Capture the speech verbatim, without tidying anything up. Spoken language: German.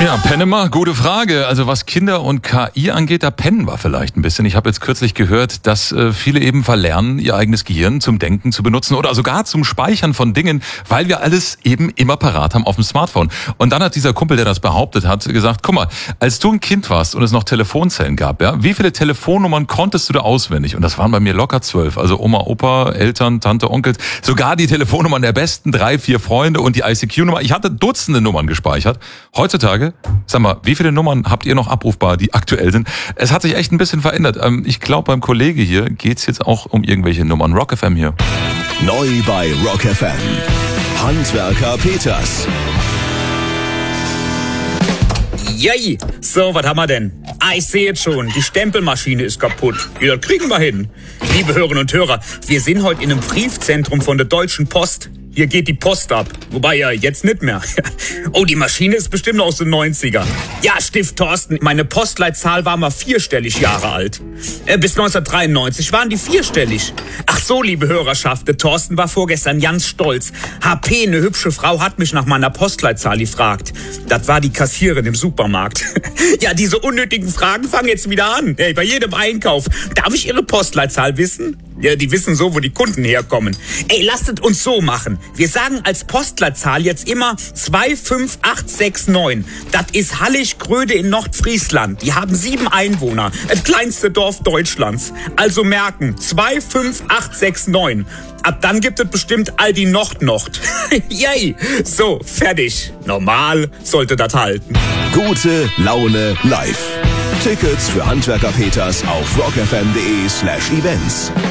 Ja, Penema, gute Frage. Also was Kinder und K I angeht, da pennen wir vielleicht ein bisschen. Ich habe jetzt kürzlich gehört, dass äh, viele eben verlernen, ihr eigenes Gehirn zum Denken zu benutzen oder sogar zum Speichern von Dingen, weil wir alles eben immer parat haben auf dem Smartphone. Und dann hat dieser Kumpel, der das behauptet hat, gesagt, guck mal, als du ein Kind warst und es noch Telefonzellen gab, ja, wie viele Telefonnummern konntest du da auswendig? Und das waren bei mir locker zwölf. Also Oma, Opa, Eltern, Tante, Onkel, sogar die Telefonnummern der besten drei, vier Freunde und die I C Q-Nummer. Ich hatte Dutzende Nummern gespeichert. Heutzutage, sag mal, wie viele Nummern habt ihr noch abrufbar, die aktuell sind? Es hat sich echt ein bisschen verändert. Ich glaube, beim Kollege hier geht's jetzt auch um irgendwelche Nummern. Rock F M hier. Neu bei Rock F M. Handwerker Peters. Yay! So, was haben wir denn? Ah, ich sehe jetzt schon, die Stempelmaschine ist kaputt. Ja, das kriegen wir hin. Liebe Hörerinnen und Hörer, wir sind heute in einem Briefzentrum von der Deutschen Post. Hier geht die Post ab. Wobei ja jetzt nicht mehr. Oh, die Maschine ist bestimmt aus den neunziger. Ja, Stift Thorsten, meine Postleitzahl war mal vierstellig Jahre alt. Äh, bis neunzehnhundertdreiundneunzig waren die vierstellig. Ach so, liebe Hörerschaft, der Thorsten war vorgestern ganz stolz. H P, eine hübsche Frau, hat mich nach meiner Postleitzahl gefragt. Das war die Kassiererin im Supermarkt. Ja, diese unnötigen Fragen fangen jetzt wieder an. Hey, bei jedem Einkauf. Darf ich Ihre Postleitzahl wissen? Ja, die wissen so, wo die Kunden herkommen. Ey, lasst uns so machen. Wir sagen als Postleitzahl jetzt immer zwei fünf acht sechs neun. Das ist Hallig-Gröde in Nordfriesland. Die haben sieben Einwohner. Das kleinste Dorf Deutschlands. Also merken, zwei fünf acht sechs neun. Ab dann gibt es bestimmt Aldi Nord-Nord. Yay! So, fertig. Normal sollte das halten. Gute Laune live. Tickets für Handwerker Peters auf rockfm.de slash events.